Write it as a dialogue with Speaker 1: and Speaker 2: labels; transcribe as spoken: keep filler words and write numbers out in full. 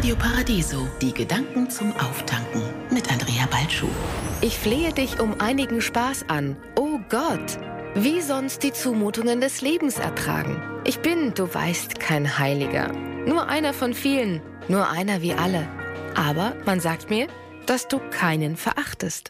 Speaker 1: Radio Paradiso, die Gedanken zum Auftanken mit Andrea Balschuh.
Speaker 2: Ich flehe dich um einigen Spaß an. Oh Gott, wie sonst die Zumutungen des Lebens ertragen. Ich bin, du weißt, kein Heiliger. Nur einer von vielen, nur einer wie alle. Aber man sagt mir, dass du keinen verachtest.